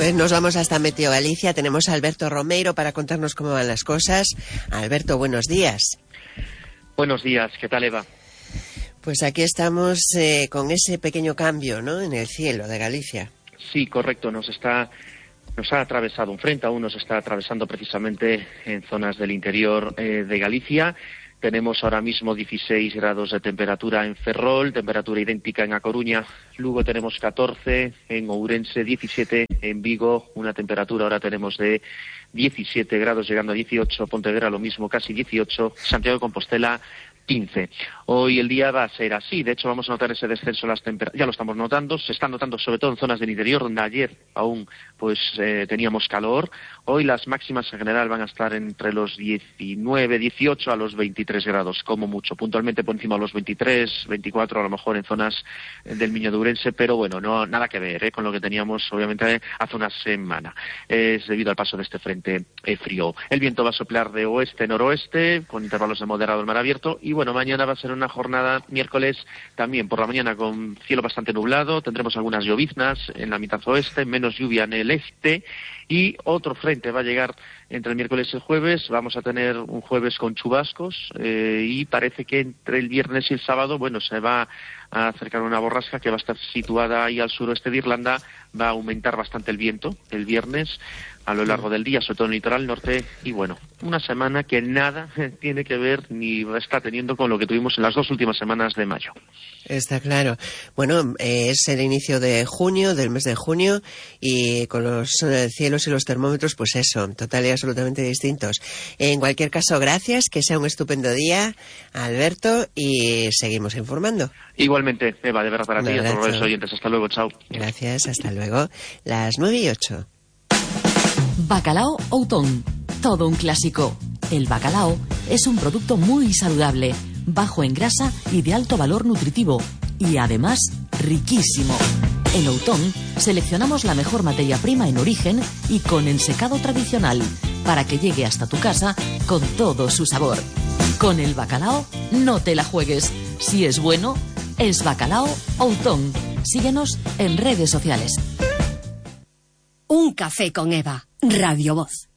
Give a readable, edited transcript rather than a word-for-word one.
Pues nos vamos hasta Meteo Galicia. Tenemos a Alberto Romeiro para contarnos cómo van las cosas. Alberto, buenos días. Buenos días, ¿qué tal, Eva? Pues aquí estamos con ese pequeño cambio, ¿no?, en el cielo de Galicia. Sí, correcto, nos ha atravesado un frente, aún nos está atravesando precisamente en zonas del interior de Galicia. Tenemos ahora mismo 16 grados de temperatura en Ferrol, temperatura idéntica en A Coruña. Lugo tenemos 14, en Ourense 17, en Vigo una temperatura ahora tenemos de 17 grados, llegando a 18, Pontevedra lo mismo, casi 18, Santiago de Compostela 15. Hoy el día va a ser así, de hecho vamos a notar ese descenso en las temperaturas, ya lo estamos notando, se está notando sobre todo en zonas del interior, donde ayer aún teníamos calor. Hoy las máximas en general van a estar entre los 19, 18 a los 23 grados, como mucho, puntualmente por encima de los 23, 24 a lo mejor en zonas del Miño de Ourense, pero bueno, no nada que ver con lo que teníamos obviamente hace una semana. Es debido al paso de este frente frío. El viento va a soplar de oeste-noroeste, con intervalos de moderado al mar abierto, y bueno, mañana va a ser una jornada, miércoles, también por la mañana con cielo bastante nublado, tendremos algunas lloviznas en la mitad oeste, menos lluvia en el este, y otro frente va a llegar entre el miércoles y el jueves. Vamos a tener un jueves con chubascos y parece que entre el viernes y el sábado, bueno, se va a acercar una borrasca que va a estar situada ahí al suroeste de Irlanda. Va a aumentar bastante el viento el viernes a lo largo del día, sobre todo en el litoral norte, y bueno, una semana que nada tiene que ver ni está teniendo con lo que tuvimos en las 2 últimas semanas de mayo. Está claro. Bueno, es el inicio de junio, del mes de junio, y con los cielos y los termómetros, pues eso, total y absolutamente distintos. En cualquier caso, gracias, que sea un estupendo día, Alberto, y seguimos informando. Igualmente, Eva, de verdad para ti y a todos los oyentes. Hasta luego, chao. Gracias, hasta luego. Las 9:08. Bacalao Outón, todo un clásico. El bacalao es un producto muy saludable, bajo en grasa y de alto valor nutritivo, y además riquísimo. En Outón seleccionamos la mejor materia prima en origen y con ensecado tradicional, para que llegue hasta tu casa con todo su sabor. Con el bacalao no te la juegues. Si es bueno, es Bacalao Outón. Síguenos en redes sociales. Un café con Eva, Radio Voz.